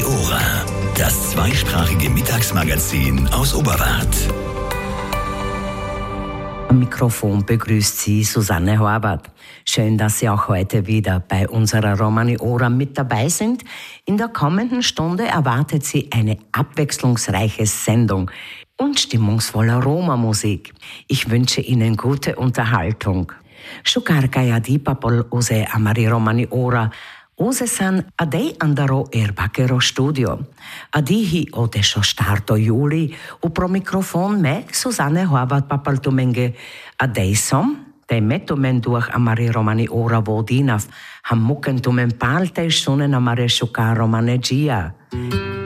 Ora, das zweisprachige Mittagsmagazin aus Oberwart. Am Mikrofon begrüßt Sie Susanne Horvath. Schön, dass Sie auch heute wieder bei unserer Romani Ora mit dabei sind. In der kommenden Stunde erwartet Sie eine abwechslungsreiche Sendung und stimmungsvoller Roma-Musik. Ich wünsche Ihnen gute Unterhaltung. Shukarkaya di papol use amari Romani Ora, use san adei andaro bakero studio. Adihi ode sho starto juli, u pro mikrofon me, Susanne Horvath papaltumenge, adei som, te metumen durch amari Romani Ora vodinav, ham mukentumen palte shunen amare shukar romanegia.